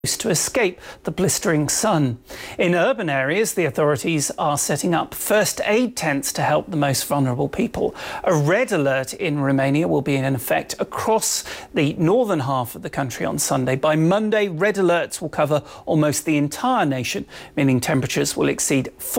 to escape the blistering sun. In urban areas, the authorities are setting up first aid tents to help the most vulnerable people. A red alert in Romania will be in effect across the northern half of the country on Sunday. By Monday, red alerts will cover almost the entire nation, meaning temperatures will exceed